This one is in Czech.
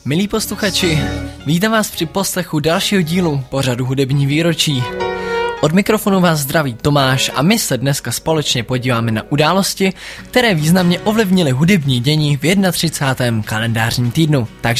Milí posluchači, vítám vás při poslechu dalšího dílu pořadu Hudební výročí. Od mikrofonu vás zdraví Tomáš a my se dneska společně podíváme na události, které významně ovlivnily hudební dění v 31. kalendářním týdnu. Takže